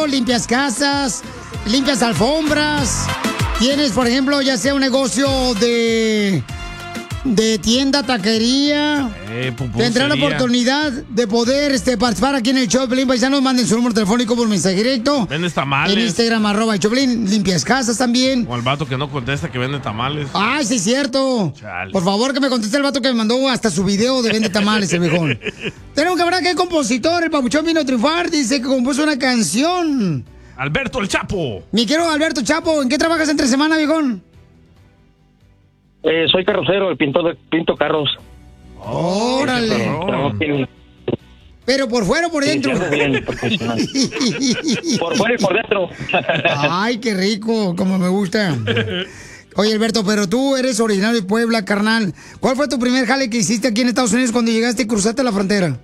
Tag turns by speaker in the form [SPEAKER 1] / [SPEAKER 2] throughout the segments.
[SPEAKER 1] ejemplo, limpias casas, limpias alfombras, tienes, por ejemplo, ya sea un negocio de tienda, taquería, tendrán la oportunidad de poder participar aquí en el show de Pelín. Paisanos, manden su número telefónico por mensaje directo.
[SPEAKER 2] Vendes tamales.
[SPEAKER 1] En Instagram, @el Choplin, limpias casas también.
[SPEAKER 2] O el vato que no contesta que vende tamales.
[SPEAKER 1] Ay, sí es cierto.
[SPEAKER 2] Chale.
[SPEAKER 1] Por favor, que me conteste el vato que me mandó hasta su video de vende tamales, el viejón. Tenemos que hablar que es compositor, el Papuchón vino a triunfar, dice que compuso una canción.
[SPEAKER 2] Alberto el Chapo.
[SPEAKER 1] Mi querido Alberto Chapo, ¿en qué trabajas entre semana, viejón?
[SPEAKER 3] Soy carrocero, pinto carros.
[SPEAKER 1] ¡Órale! Pero por fuera o por dentro.
[SPEAKER 3] Bien, por fuera y por dentro.
[SPEAKER 1] Ay, qué rico, como me gusta. Oye, Alberto, pero tú eres originario de Puebla, carnal. ¿Cuál fue tu primer jale que hiciste aquí en Estados Unidos cuando llegaste y cruzaste la frontera?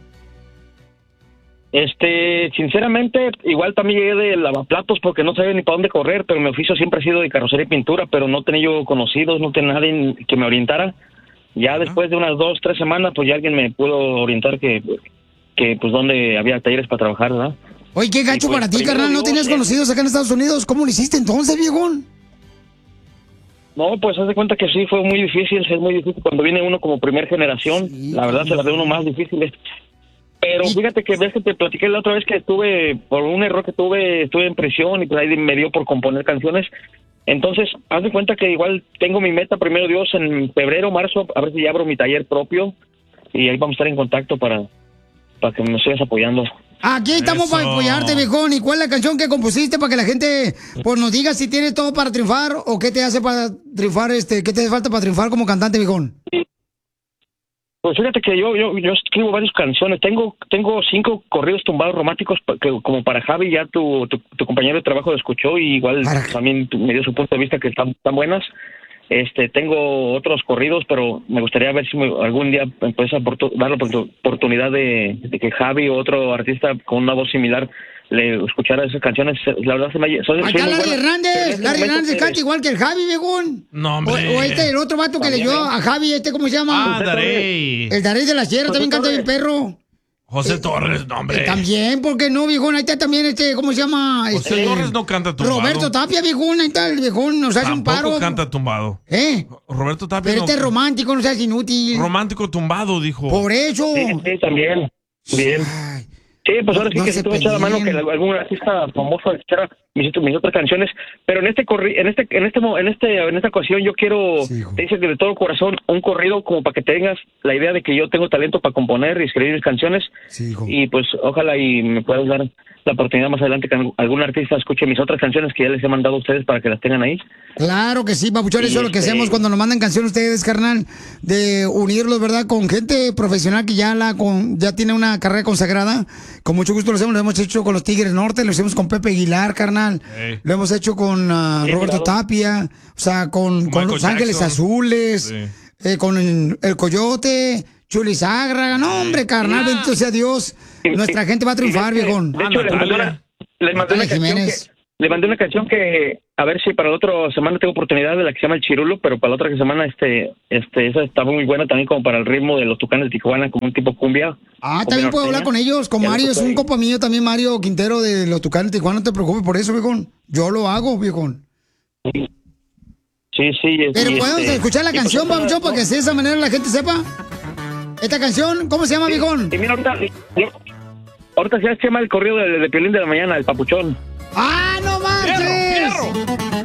[SPEAKER 3] Sinceramente, igual también llegué de lavaplatos porque no sabía ni para dónde correr, pero mi oficio siempre ha sido de carrocería y pintura, pero no tenía yo conocidos, no tenía nadie que me orientara. Ya después de unas 2-3 semanas, pues ya alguien me pudo orientar que pues dónde había talleres para trabajar, ¿verdad?
[SPEAKER 1] Oye, qué gacho
[SPEAKER 3] pues,
[SPEAKER 1] para ti, carnal, ¿no tenías conocidos acá en Estados Unidos? ¿Cómo lo hiciste entonces, viejón?
[SPEAKER 3] No, pues haz de cuenta que sí, fue muy difícil, es muy difícil cuando viene uno como primer generación, sí, la verdad se la ve uno más difícil. Pero fíjate que ves que te platiqué la otra vez que por un error que estuve en prisión y pues ahí me dio por componer canciones. Entonces, haz de cuenta que igual tengo mi meta, primero Dios, en febrero, marzo, a ver si ya abro mi taller propio y ahí vamos a estar en contacto para que me sigas apoyando.
[SPEAKER 1] Aquí estamos para apoyarte, viejón. ¿Y cuál es la canción que compusiste para que la gente pues nos diga si tienes todo para triunfar o qué te hace para triunfar, qué te hace falta para triunfar como cantante, viejón?
[SPEAKER 3] Pues fíjate que yo escribo varias canciones. Tengo 5 corridos tumbados románticos que, como para Javi, ya tu compañero de trabajo lo escuchó y igual también me dio su punto de vista que están buenas. Tengo otros corridos, pero me gustaría ver si algún día me puedes dar la oportunidad de que Javi o otro artista con una voz similar le escuchara esas canciones. La verdad se me
[SPEAKER 1] acá Larry Hernández canta igual que el Javi, viejón.
[SPEAKER 2] No, hombre.
[SPEAKER 1] O el otro vato que le dio a Javi, ¿cómo se llama?
[SPEAKER 2] Darey.
[SPEAKER 1] El Darey de la Sierra también canta bien perro.
[SPEAKER 2] José Torres, no, hombre.
[SPEAKER 1] También, ¿por qué no, viejón? Ahí está también ¿cómo se llama?
[SPEAKER 2] José Torres no canta tumbado.
[SPEAKER 1] Roberto Tapia, viejón, ahí está el viejón, nos hace un paro.
[SPEAKER 2] Tampoco canta tumbado. Roberto Tapia
[SPEAKER 1] pero es romántico, no seas inútil.
[SPEAKER 2] Romántico tumbado, dijo.
[SPEAKER 1] Por eso.
[SPEAKER 3] Sí, también. Bien. Sí, pues ahora sí que se tuvo echar la mano que algún artista famoso echara mis otras canciones, pero en esta ocasión yo quiero, te dice que de todo corazón, un corrido como para que tengas la idea de que yo tengo talento para componer y escribir mis canciones, y pues ojalá y me puedas dar la oportunidad más adelante que algún artista escuche mis otras canciones que ya les he mandado a ustedes para que las tengan ahí.
[SPEAKER 1] Claro que sí, papuchón, eso es lo que hacemos cuando nos mandan canciones ustedes, carnal, de unirlos, ¿verdad? Con gente profesional que ya tiene una carrera consagrada. Con mucho gusto lo hemos hecho con los Tigres Norte, lo hicimos con Pepe Aguilar, carnal. Lo hemos hecho con Roberto Tapia, o sea, con Los Ángeles Azules, con el Coyote, Chuli Zárraga. No, hombre, carnal, bendito sea Dios. Nuestra gente va a triunfar, viejón.
[SPEAKER 3] De hecho, le mandé una canción que, a ver si para la otra semana tengo oportunidad de la que se llama El Chirulo, pero para la otra semana esa está muy buena también como para el ritmo de los Tucanes de Tijuana, como un tipo cumbia.
[SPEAKER 1] También puedo hablar con ellos, con Mario, es un compa mío también, Mario Quintero de los Tucanes de Tijuana, no te preocupes por eso, viejón. Yo lo hago, viejón.
[SPEAKER 3] Sí.
[SPEAKER 1] Pero podemos escuchar la canción, Papuchón, para que de esa manera la gente sepa. Esta canción, ¿cómo se llama, viejón?
[SPEAKER 3] Y mira, ahorita se llama el corrido de Piolín de la mañana, el Papuchón.
[SPEAKER 1] ¡Ah, no marches!